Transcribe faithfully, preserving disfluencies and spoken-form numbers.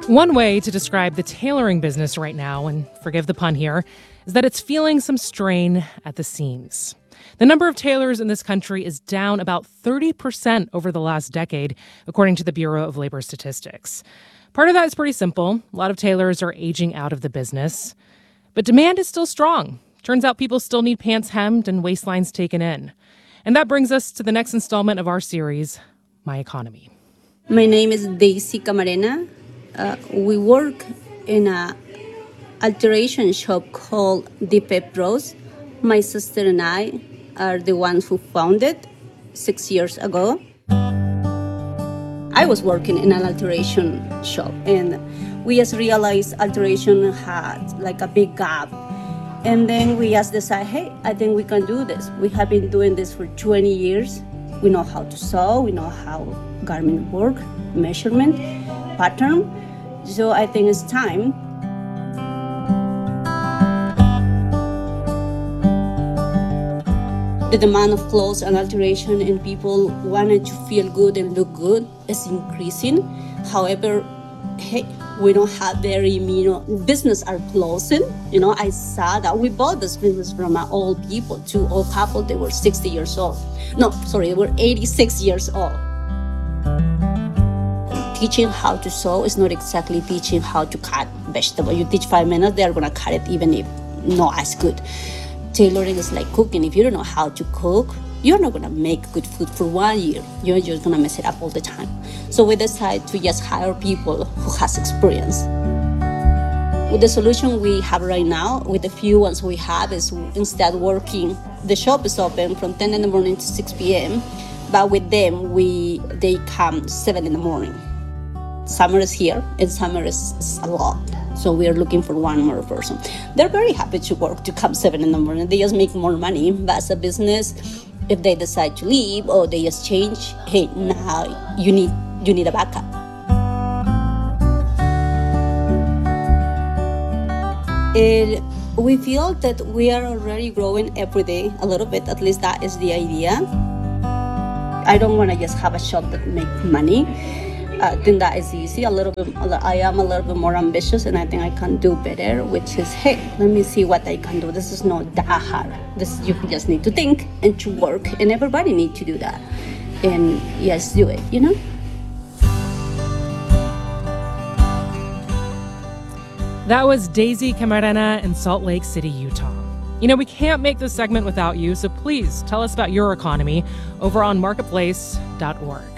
One way to describe the tailoring business right now, and forgive the pun here, is that it's feeling some strain at the seams. The number of tailors in this country is down about thirty percent over the last decade, according to the Bureau of Labor Statistics. Part of that is pretty simple. A lot of tailors are aging out of the business. But demand is still strong. Turns out people still need pants hemmed and waistlines taken in. And that brings us to the next installment of our series, My Economy. My name is Daisy Camarena. Uh, we work in a alteration shop called D P Pros. My sister and I are the ones who founded six years ago. I was working in an alteration shop, and we just realized alteration had like a big gap. And then we just decided, hey, I think we can do this. We have been doing this for twenty years. We know how to sew, we know how garment work, measurement, pattern. So I think it's time. The demand of clothes and alteration and people wanted to feel good and look good is increasing. However, hey, we don't have very, you know, business are closing. You know, I saw that we bought this business from our old people, two old couple, they were sixty years old. No, sorry, they were eighty-six years old. Teaching how to sew is not exactly teaching how to cut vegetable. You teach five minutes, they're gonna cut it even if not as good. Tailoring is like cooking. If you don't know how to cook, you're not gonna make good food for one year. You're just gonna mess it up all the time. So we decided to just hire people who has experience. With the solution we have right now, with the few ones we have, is instead working, the shop is open from ten in the morning to six p.m. But with them, we they come seven in the morning. Summer is here, and summer is, is a lot. So we are looking for one more person. They're very happy to work, to come seven in the morning. They just make more money. But as a business, if they decide to leave or they just change, hey, now you need you need a backup. And we feel that we are already growing every day a little bit. At least that is the idea. I don't want to just have a shop that makes money. I think that is easy. A little bit. I am a little bit more ambitious, and I think I can do better. Which is, hey, let me see what I can do. This is not that hard. This you just need to think and to work, and everybody need to do that. And yes, do it. You know. That was Daisy Camarena in Salt Lake City, Utah. You know, we can't make this segment without you, so please tell us about your economy over on marketplace dot org.